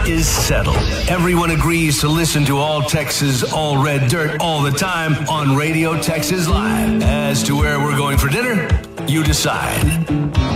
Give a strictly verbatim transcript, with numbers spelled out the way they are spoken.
is settled. Everyone agrees to listen to All Texas, All Red Dirt all the time on Radio Texas Live. As to where we're going for dinner, you decide.